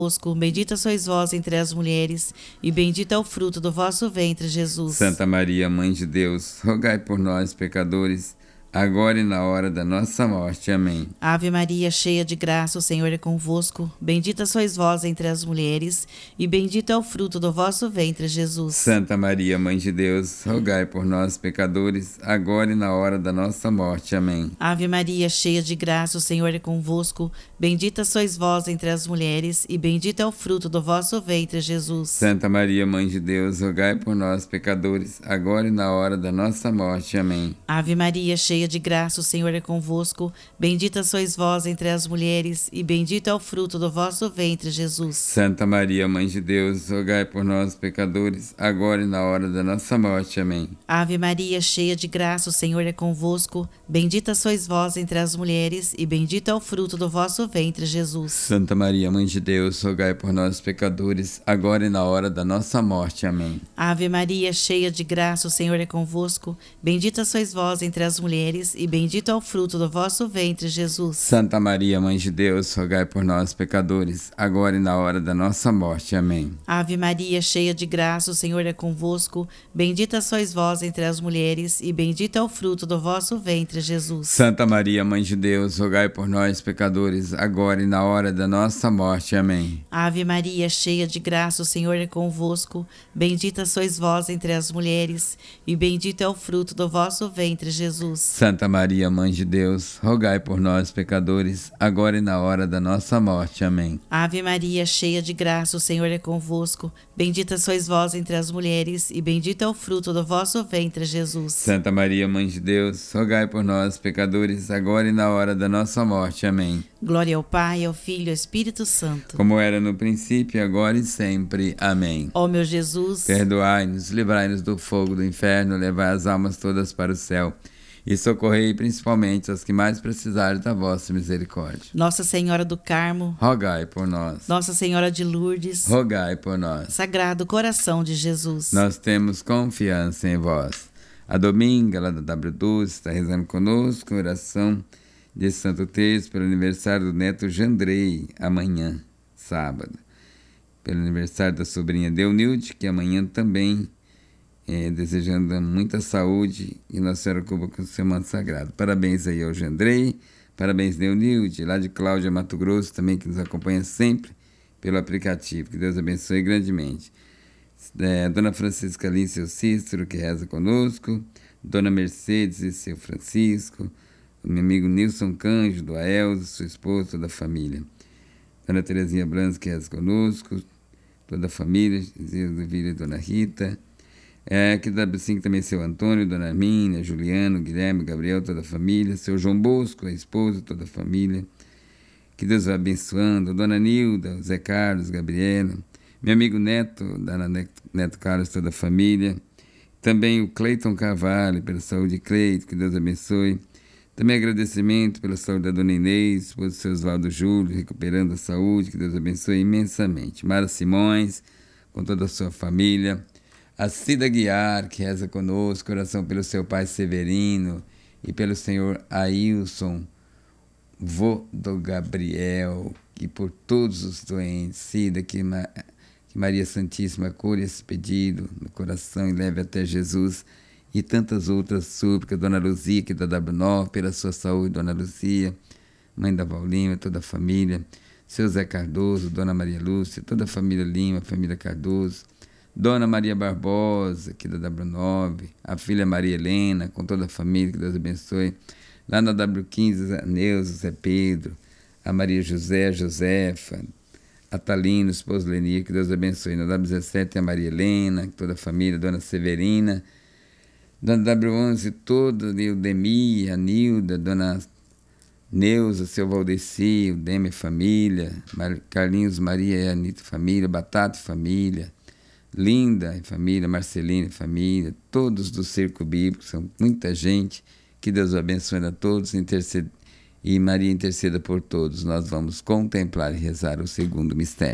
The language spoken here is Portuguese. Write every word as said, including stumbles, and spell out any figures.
convosco, bendita sois vós entre as mulheres, e bendito é o fruto do vosso ventre, Jesus. Santa Maria, Mãe de Deus, rogai por nós, pecadores, agora e na hora da nossa morte. Amém. Ave Maria, cheia de graça, o Senhor é convosco, bendita sois vós entre as mulheres, e bendito é o fruto do vosso ventre, Jesus. Santa Maria, Mãe de Deus, rogai por nós, pecadores, agora e na hora da nossa morte. Amém. Ave Maria, cheia de graça, o Senhor é convosco, bendita sois vós entre as mulheres, e bendito é o fruto do vosso ventre, Jesus. Santa Maria, Mãe de Deus, rogai por nós, pecadores, agora e na hora da nossa morte. Amém. Ave Maria, cheia de graça, o Senhor é convosco, bendita sois vós entre as mulheres, e bendito é o fruto do vosso ventre, Jesus. Santa Maria, Mãe de Deus, rogai por nós, pecadores, agora e na hora da nossa morte. Amém. Ave Maria, cheia de graça, o Senhor é convosco, bendita sois vós entre as mulheres, e bendito é o fruto do vosso ventre, Jesus. Santa Maria, Mãe de Deus, rogai por nós, pecadores, agora e na hora da nossa morte. Amém. Ave Maria, cheia de graça, o Senhor é convosco, bendita sois vós entre as mulheres, e bendito é o fruto do vosso ventre, Jesus. Santa Maria, Mãe de Deus, rogai por nós, pecadores, agora e na hora da nossa morte. Amém. Ave Maria, cheia de graça, o Senhor é convosco, bendita sois vós entre as mulheres, e bendito é o fruto do vosso ventre, Jesus. Santa Maria, Mãe de Deus, rogai por nós, pecadores, agora e na hora da nossa morte. Amém. Ave Maria, cheia de graça, o Senhor é convosco, bendita sois vós entre as mulheres, e bendito é o fruto do vosso ventre, Jesus. Santa Maria, Mãe de Deus, rogai por nós, pecadores, agora e na hora da nossa morte. Amém. Ave Maria, cheia de graça, o Senhor é convosco, bendita sois vós entre as mulheres, e bendito é o fruto do vosso ventre, Jesus. Santa Maria, Mãe de Deus, rogai por nós, pecadores, agora e na hora da nossa morte. Amém. Glória ao Pai, ao Filho e ao Espírito Santo. Como era no princípio, agora e sempre. Amém. Ó meu Jesus, perdoai-nos, livrai-nos do fogo do inferno, levai as almas todas para o céu e socorrei principalmente as que mais precisarem da vossa misericórdia. Nossa Senhora do Carmo, rogai por nós. Nossa Senhora de Lourdes, rogai por nós. Sagrado Coração de Jesus, nós temos confiança em vós. A Dominga, lá da W doze, está rezando conosco, oração de Santo Terço, pelo aniversário do neto Jandrei, amanhã, sábado. Pelo aniversário da sobrinha Deunilde, que amanhã também, é, desejando muita saúde e Nossa Senhora cubra com o seu manto sagrado. Parabéns aí ao Jandrei, parabéns Deunilde, lá de Cláudia, Mato Grosso, também que nos acompanha sempre pelo aplicativo. Que Deus abençoe grandemente. É, Dona Francisca Lins e seu Cícero, que reza conosco, Dona Mercedes e seu Francisco, o meu amigo Nilson Cândido, a Elza, sua esposa, toda a família. Dona Terezinha Brans, que reza conosco, toda a família, Zilda Vila e Dona Rita. É, aqui da W cinco também seu Antônio, Dona Armínia, Juliano, Guilherme, Gabriel, toda a família. Seu João Bosco, a esposa, toda a família. Que Deus vai abençoando. Dona Nilda, Zé Carlos, Gabriela. Meu amigo Neto, Dona Neto Carlos, toda a família. Também o Cleiton Carvalho, pela saúde de Cleiton, que Deus abençoe. Também agradecimento pela saúde da Dona Inês, esposa do seu Oswaldo Júlio, recuperando a saúde, que Deus abençoe imensamente. Mara Simões, com toda a sua família. A Cida Guiar, que reza conosco, oração pelo seu pai Severino e pelo senhor Ailson, vô do Gabriel, e por todos os doentes. Cida, que, Ma que Maria Santíssima cure esse pedido no coração e leve até Jesus. E tantas outras súplicas, Dona Luzia, que é da W nove, pela sua saúde, Dona Luzia, mãe da Val Lima, toda a família, seu Zé Cardoso, Dona Maria Lúcia, toda a família Lima, família Cardoso, Dona Maria Barbosa, aqui da W nove, a filha Maria Helena, com toda a família, que Deus abençoe, lá na W quinze, a Neuza, Zé Pedro, a Maria José, a Josefa, a Talino, esposo Lenir, que Deus abençoe, na W dezessete, a Maria Helena, toda a família, Dona Severina, Dona W onze, toda, o Demi, a Nilda, Dona Neuza, seu Valdeci, o Demi família, Mar Carlinhos, Maria e Anitta família, Batata família, Linda e família, Marcelina e família, todos do Circo Bíblico, são muita gente, que Deus abençoe a todos, interceda, e Maria interceda por todos. Nós vamos contemplar e rezar o segundo mistério.